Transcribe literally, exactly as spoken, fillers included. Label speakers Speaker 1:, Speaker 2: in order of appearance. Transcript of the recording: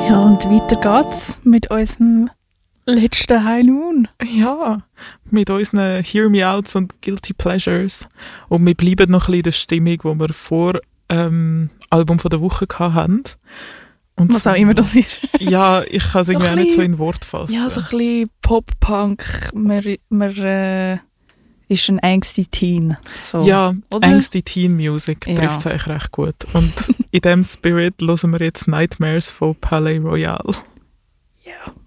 Speaker 1: Ja, und weiter geht's mit unserem letzten High Noon.
Speaker 2: Ja, mit unseren Hear Me Outs und Guilty Pleasures. Und wir bleiben noch ein bisschen in der Stimmung, die wir vor ähm, Album von der Woche hatten. Und
Speaker 1: Was
Speaker 2: so,
Speaker 1: auch immer das ist.
Speaker 2: Ja, ich kann es
Speaker 1: So
Speaker 2: irgendwie auch nicht
Speaker 1: bisschen-
Speaker 2: so in Wort fassen.
Speaker 1: Ja, so ein bisschen Pop-Punk. Man, man äh, ist ein angsty Teen. So,
Speaker 2: ja,
Speaker 1: oder?
Speaker 2: Angsty Teen Music
Speaker 1: Ja.
Speaker 2: trifft es eigentlich recht gut. Und in diesem Spirit hören wir jetzt Nightmares von Palais Royale.
Speaker 1: Ja.